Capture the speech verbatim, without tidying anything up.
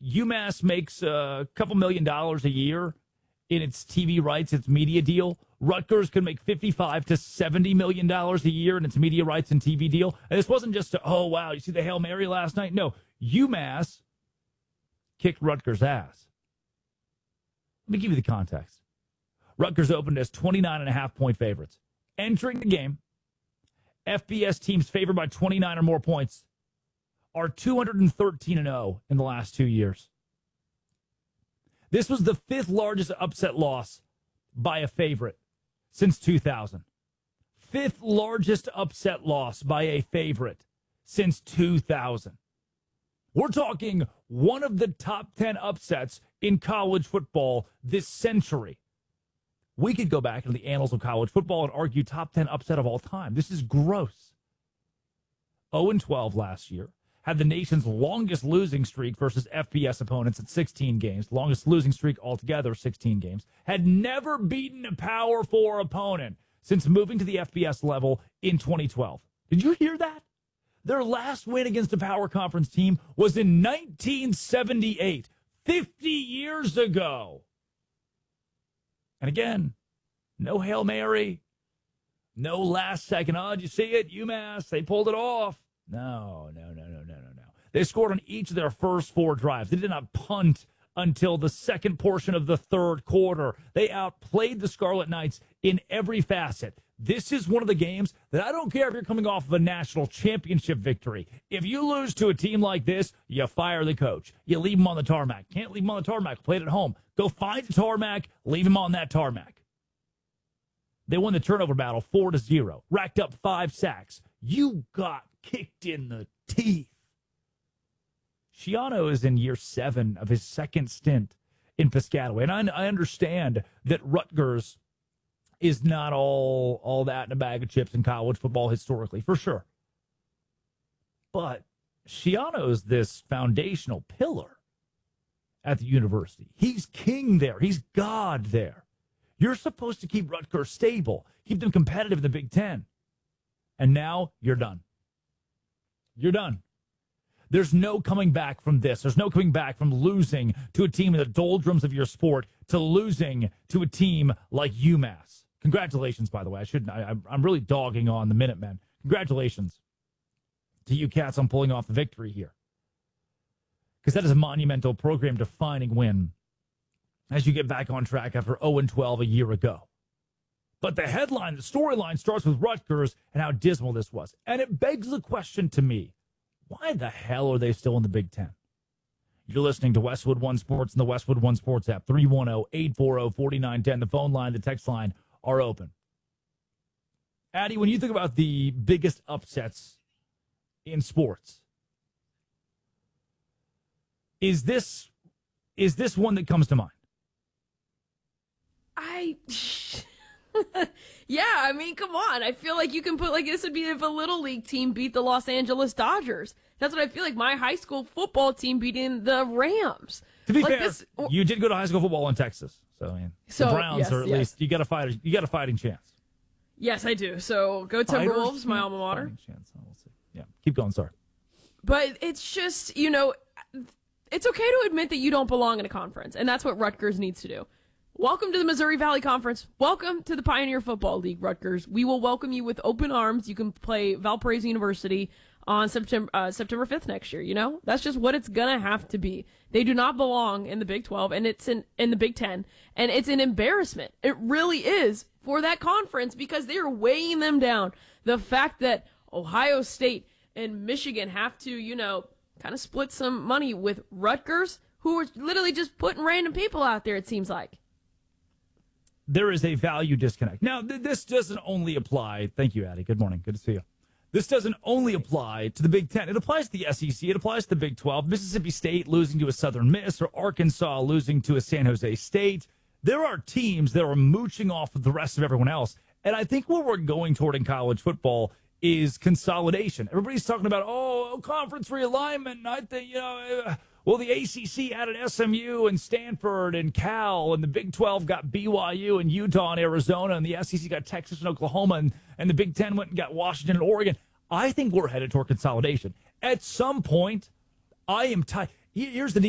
UMass makes a couple million dollars a year in its T V rights, its media deal. Rutgers could make fifty-five to seventy million dollars a year in its media rights and T V deal. And this wasn't just a, oh, wow, you see the Hail Mary last night? No, UMass kicked Rutgers' ass. Let me give you the context. Rutgers opened as twenty-nine and a half point favorites. Entering the game, F B S teams favored by twenty-nine or more points are two hundred thirteen and oh in the last two years. This was the fifth largest upset loss by a favorite since two thousand. Fifth largest upset loss by a favorite since two thousand. We're talking one of the top ten upsets in college football this century. We could go back into the annals of college football and argue top ten upset of all time. This is gross. oh and twelve last year. Had the nation's longest losing streak versus F B S opponents at sixteen games. Longest losing streak altogether, sixteen games. Had never beaten a Power Four opponent since moving to the F B S level in twenty twelve. Did you hear that? Their last win against a Power Conference team was in nineteen seventy-eight, fifty years ago. And again, no Hail Mary, no last second, oh, did you see it? UMass, they pulled it off. No, no, no, no, no, no, no. They scored on each of their first four drives. They did not punt until the second portion of the third quarter. They outplayed the Scarlet Knights in every facet. This is one of the games that I don't care if you're coming off of a national championship victory. If you lose to a team like this, you fire the coach. You leave him on the tarmac. Can't leave him on the tarmac. Play it at home. Go find the tarmac. Leave him on that tarmac. They won the turnover battle four to zero. Racked up five sacks. You got kicked in the teeth. Schiano is in year seven of his second stint in Piscataway. And I, I understand that Rutgers is not all, all that in a bag of chips in college football historically, for sure. But Schiano is this foundational pillar at the university. He's king there. He's God there. You're supposed to keep Rutgers stable, keep them competitive in the Big Ten. And now you're done. You're done. There's no coming back from this. There's no coming back from losing to a team in the doldrums of your sport to losing to a team like UMass. Congratulations, by the way. I shouldn't. I, I'm really dogging on the Minutemen. Congratulations to you cats on pulling off the victory here, because that is a monumental program-defining win as you get back on track after oh and twelve a year ago. But the headline, the storyline starts with Rutgers and how dismal this was. And it begs the question to me, why the hell are they still in the Big Ten? You're listening to Westwood One Sports and the Westwood One Sports app. three one zero, eight four zero, four nine one zero. The phone line, the text line are open. Addie, when you think about the biggest upsets in sports, is this is this one that comes to mind? I... yeah, I mean, come on. I feel like you can put, like, this would be if a Little League team beat the Los Angeles Dodgers. That's what I feel like. My high school football team beating the Rams. To be like fair, this, or, you did go to high school football in Texas. So, I mean, so the Browns yes, are at yes. least, you got a fight, you got a fighting chance. Yes, I do. So go Timberwolves, my alma mater. Fighting chance. Oh, we'll see. Yeah, keep going, sorry. But it's just, you know, it's okay to admit that you don't belong in a conference, and that's what Rutgers needs to do. Welcome to the Missouri Valley Conference. Welcome to the Pioneer Football League, Rutgers. We will welcome you with open arms. You can play Valparaiso University on September uh, September fifth next year, you know? That's just what it's going to have to be. They do not belong in the Big twelve, and it's in, in the Big ten, and it's an embarrassment. It really is for that conference because they are weighing them down. The fact that Ohio State and Michigan have to, you know, kind of split some money with Rutgers, who are literally just putting random people out there, it seems like. There is a value disconnect. Now, th- this doesn't only apply. Thank you, Addie. Good morning. Good to see you. This doesn't only apply to the Big Ten. It applies to the S E C. It applies to the Big twelve. Mississippi State losing to a Southern Miss or Arkansas losing to a San Jose State. There are teams that are mooching off of the rest of everyone else. And I think what we're going toward in college football is consolidation. Everybody's talking about, oh, conference realignment. I think, you know, uh, well, the A C C added S M U and Stanford and Cal, and the Big twelve got B Y U and Utah and Arizona, and the S E C got Texas and Oklahoma, and, and the Big Ten went and got Washington and Oregon. I think we're headed toward consolidation. At some point, I am tired. Here's the deal.